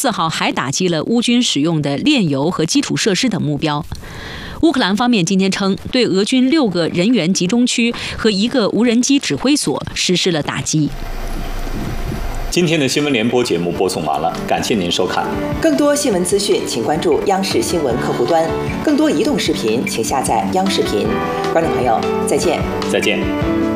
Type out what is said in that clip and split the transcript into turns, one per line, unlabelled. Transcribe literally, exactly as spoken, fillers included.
四号还打击了乌军使用的炼油和基础设施等目标。乌克兰方面今天称，对俄军六个人员集中区和一个无人机指挥所实施了打击。
今天的新闻联播节目播送完了，感谢您收看。
更多新闻资讯，请关注央视新闻客户端；更多移动视频，请下载央视频。观众朋友，再见。
再见。